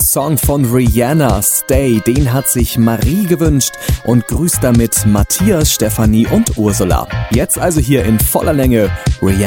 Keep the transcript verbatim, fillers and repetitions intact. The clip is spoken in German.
Song von Rihanna, Stay, den hat sich Marie gewünscht und grüßt damit Matthias, Stefanie und Ursula. Jetzt also hier in voller Länge Rihanna.